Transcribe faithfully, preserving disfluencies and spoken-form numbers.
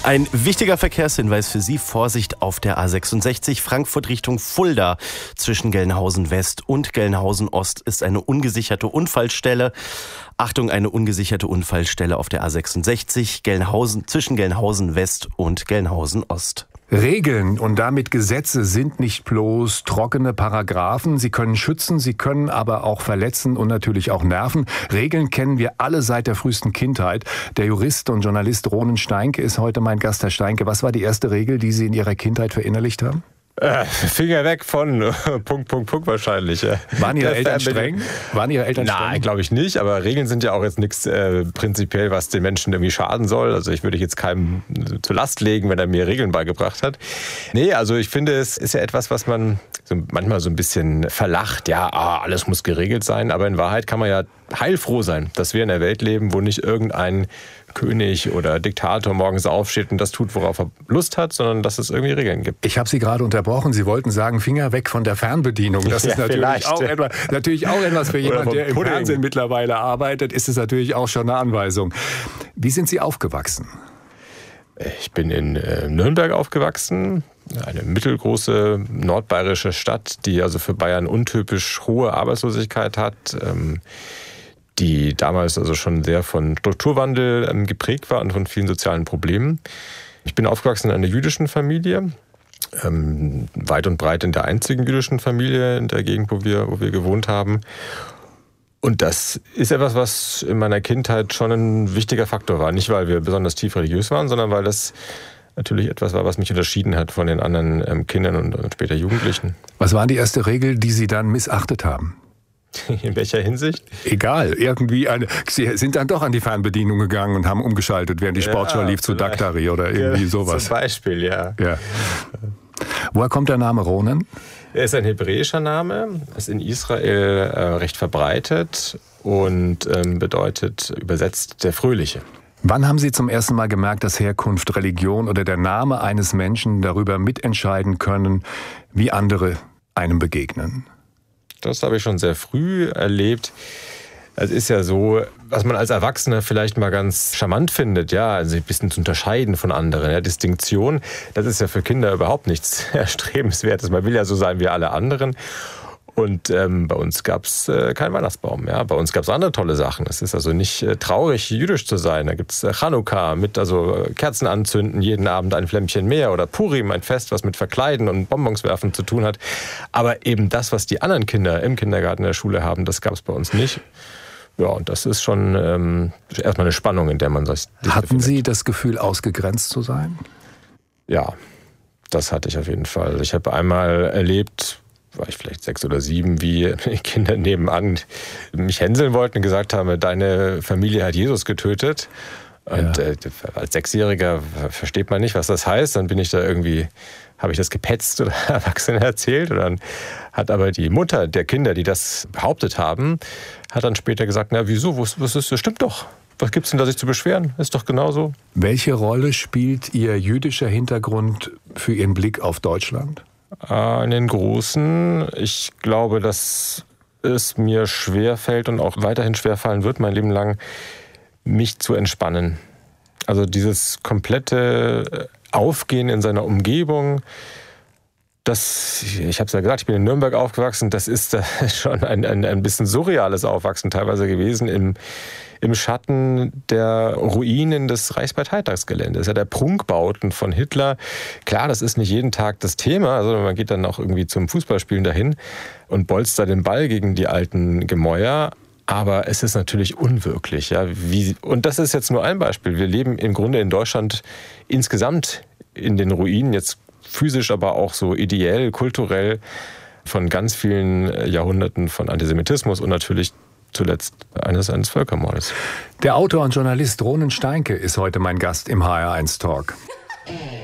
Ein wichtiger Verkehrshinweis für Sie: Vorsicht auf der A sechsundsechzig Frankfurt Richtung Fulda. Zwischen Gelnhausen West und Gelnhausen Ost ist eine ungesicherte Unfallstelle. Achtung, eine ungesicherte Unfallstelle auf der A sechsundsechzig Gelnhausen, zwischen Gelnhausen West und Gelnhausen Ost. Regeln und damit Gesetze sind nicht bloß trockene Paragraphen. Sie können schützen, sie können aber auch verletzen und natürlich auch nerven. Regeln kennen wir alle seit der frühesten Kindheit. Der Jurist und Journalist Ronen Steinke ist heute mein Gast. Herr Steinke, was war die erste Regel, die Sie in Ihrer Kindheit verinnerlicht haben? Äh, Finger weg von Punkt, Punkt, Punkt wahrscheinlich. Waren Ihre Eltern streng? Waren Ihre Eltern streng? Nein, glaube ich nicht. Aber Regeln sind ja auch jetzt nichts äh, prinzipiell, was den Menschen irgendwie schaden soll. Also ich würde jetzt keinem zur Last legen, wenn er mir Regeln beigebracht hat. Nee, also ich finde, es ist ja etwas, was man so manchmal so ein bisschen verlacht. Ja, ah, alles muss geregelt sein. Aber in Wahrheit kann man ja heilfroh sein, dass wir in einer Welt leben, wo nicht irgendein König oder Diktator morgens aufsteht und das tut, worauf er Lust hat, sondern dass es irgendwie Regeln gibt. Ich habe Sie gerade unterbrochen. Sie wollten sagen, Finger weg von der Fernbedienung. Das ist ja, natürlich, auch etwas, natürlich auch etwas für jemanden, der im Fernsehen mittlerweile arbeitet, ist es natürlich auch schon eine Anweisung. Wie sind Sie aufgewachsen? Ich bin in Nürnberg aufgewachsen, eine mittelgroße nordbayerische Stadt, die also für Bayern untypisch hohe Arbeitslosigkeit hat, die damals also schon sehr von Strukturwandel ähm, geprägt war und von vielen sozialen Problemen. Ich bin aufgewachsen in einer jüdischen Familie, ähm, weit und breit in der einzigen jüdischen Familie in der Gegend, wo wir, wo wir gewohnt haben. Und das ist etwas, was in meiner Kindheit schon ein wichtiger Faktor war. Nicht, weil wir besonders tief religiös waren, sondern weil das natürlich etwas war, was mich unterschieden hat von den anderen ähm, Kindern und, und später Jugendlichen. Was war die erste Regel, die Sie dann missachtet haben? In welcher Hinsicht? Egal, irgendwie eine. Sie sind dann doch an die Fernbedienung gegangen und haben umgeschaltet, während die Sportschau ja, lief zu Daktari oder irgendwie ja, sowas. Zum Beispiel, ja. ja. Woher kommt der Name Ronen? Er ist ein hebräischer Name, ist in Israel äh, recht verbreitet und ähm, bedeutet übersetzt der Fröhliche. Wann haben Sie zum ersten Mal gemerkt, dass Herkunft, Religion oder der Name eines Menschen darüber mitentscheiden können, wie andere einem begegnen? Das habe ich schon sehr früh erlebt. Es ist ja so, was man als Erwachsener vielleicht mal ganz charmant findet, ja, also ein bisschen zu unterscheiden von anderen. Ja, Distinktion, das ist ja für Kinder überhaupt nichts Erstrebenswertes. Man will ja so sein wie alle anderen. Und ähm, bei uns gab es äh, keinen Weihnachtsbaum. Ja? Bei uns gab es andere tolle Sachen. Es ist also nicht äh, traurig, jüdisch zu sein. Da gibt es äh, Chanukka mit also äh, Kerzen anzünden, jeden Abend ein Flämmchen mehr. Oder Purim, ein Fest, was mit Verkleiden und Bonbons werfen zu tun hat. Aber eben das, was die anderen Kinder im Kindergarten, in der Schule haben, das gab es bei uns nicht. Ja, und das ist schon ähm, erstmal eine Spannung, in der man sich Hatten befindet. Sie das Gefühl, ausgegrenzt zu sein? Ja, das hatte ich auf jeden Fall. Ich habe einmal erlebt, war ich vielleicht sechs oder sieben, wie Kinder nebenan mich hänseln wollten und gesagt haben, deine Familie hat Jesus getötet. Und ja. äh, als Sechsjähriger versteht man nicht, was das heißt. Dann bin ich da irgendwie, habe ich das gepetzt oder Erwachsenen erzählt. Und dann hat aber die Mutter der Kinder, die das behauptet haben, hat dann später gesagt, na wieso, was, was ist, das stimmt doch. Was gibt's denn da sich zu beschweren? Ist doch genauso. Welche Rolle spielt Ihr jüdischer Hintergrund für Ihren Blick auf Deutschland? Einen großen. Ich glaube, dass es mir schwerfällt und auch weiterhin schwerfallen wird, mein Leben lang, mich zu entspannen. Also dieses komplette Aufgehen in seiner Umgebung, das, ich habe es ja gesagt, ich bin in Nürnberg aufgewachsen, das ist schon ein, ein, ein bisschen surreales Aufwachsen teilweise gewesen im, im Schatten der Ruinen des Reichsparteitagsgeländes, ja, der Prunkbauten von Hitler. Klar, das ist nicht jeden Tag das Thema, also man geht dann auch irgendwie zum Fußballspielen dahin und bolzt da den Ball gegen die alten Gemäuer. Aber es ist natürlich unwirklich. Ja, wie, und das ist jetzt nur ein Beispiel. Wir leben im Grunde in Deutschland insgesamt in den Ruinen, jetzt physisch, aber auch so ideell, kulturell, von ganz vielen Jahrhunderten von Antisemitismus und natürlich zuletzt eines, eines Völkermordes. Der Autor und Journalist Ronen Steinke ist heute mein Gast im H R eins Talk.